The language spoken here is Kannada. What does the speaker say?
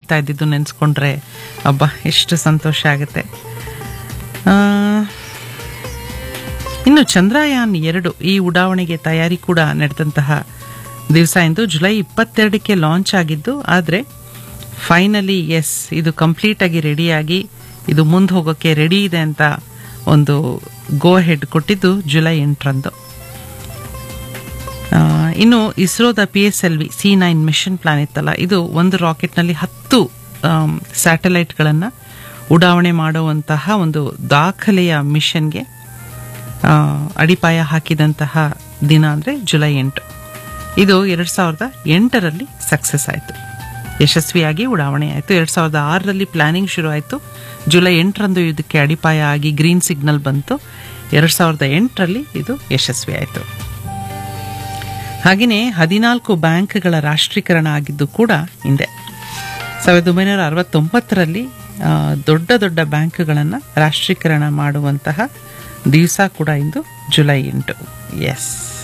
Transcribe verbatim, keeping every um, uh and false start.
ನಡೀತಾ ಇದ್ದಿದ್ದು ನೆನೆಸ್ಕೊಂಡ್ರೆ ಅಬ್ಬಾ ಎಷ್ಟು ಸಂತೋಷ ಆಗುತ್ತೆ. ಇನ್ನು ಚಂದ್ರಯಾನ್ ಎರಡು ಈ ಉಡಾವಣೆಗೆ ತಯಾರಿ ಕೂಡ ನಡೆದಂತಹ ದಿವಸ ಎಂದು ಜುಲೈ ಇಪ್ಪತ್ತೆರಡಕ್ಕೆ ಲಾಂಚ್ ಆಗಿದ್ದು, ಆದರೆ ಫೈನಲಿ ಎಸ್ ಇದು ಕಂಪ್ಲೀಟ್ ಆಗಿ ರೆಡಿಯಾಗಿ ಇದು ಮುಂದೆ ಹೋಗೋಕ್ಕೆ ರೆಡಿ ಇದೆ ಅಂತ ಒಂದು ಗೋ ಹೆಡ್ ಕೊಟ್ಟಿದ್ದು ಜುಲೈ ಎಂಟರಂದು. ಇನ್ನು ಇಸ್ರೋದ P S L V C nine mission plan ಇತ್ತಲ್ಲ, ಇದು ಒಂದು ರಾಕೆಟ್ನಲ್ಲಿ ಹತ್ತು ಸ್ಯಾಟಲೈಟ್ಗಳನ್ನು ಉಡಾವಣೆ ಮಾಡುವಂತಹ ಒಂದು ದಾಖಲೆಯ ಮಿಷನ್ಗೆ ಅಡಿಪಾಯ ಹಾಕಿದಂತಹ ದಿನ ಅಂದರೆ ಜುಲೈ ಎಂಟು. ಇದು ಎರಡು ಸಾವಿರದ ಎಂಟರಲ್ಲಿ ಸಕ್ಸಸ್ ಆಯಿತು, ಯಶಸ್ವಿಯಾಗಿ ಉಡಾವಣೆ ಆಯಿತು. ಎರಡು ಸಾವಿರದ ಆರರಲ್ಲಿ ಪ್ಲಾನಿಂಗ್ ಶುರು ಆಯಿತು. ಜುಲೈ ಎಂಟರಂದು ಇದಕ್ಕೆ ಅಡಿಪಾಯ ಆಗಿ ಗ್ರೀನ್ ಸಿಗ್ನಲ್ ಬಂತು. ಎರಡು ಸಾವಿರದ ಎಂಟರಲ್ಲಿ ಇದು ಯಶಸ್ವಿ ಆಯಿತು. ಹಾಗೆಯೇ ಹದಿನಾಲ್ಕು ಬ್ಯಾಂಕ್ಗಳ ರಾಷ್ಟ್ರೀಕರಣ ಆಗಿದ್ದು ಕೂಡ ಹಿಂದೆ ಸಾವಿರದ ಒಂಬೈನೂರ ಅರವತ್ತೊಂಬತ್ತರಲ್ಲಿ ದೊಡ್ಡ ದೊಡ್ಡ ಬ್ಯಾಂಕ್ಗಳನ್ನು ರಾಷ್ಟ್ರೀಕರಣ ಮಾಡುವಂತಹ ದಿವಸ ಕೂಡ ಇಂದು ಜುಲೈ ಎಂಟು. ಎಸ್